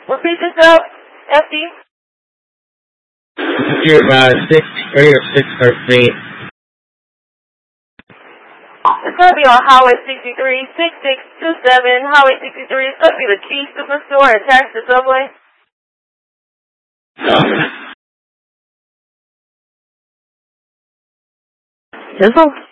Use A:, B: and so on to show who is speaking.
A: Repeat yourself, FD.
B: You're 6 or 613.
A: It's going to be on Highway 63, 6627, Highway 63. It's going to be the Key Superstore attached to Subway. This one?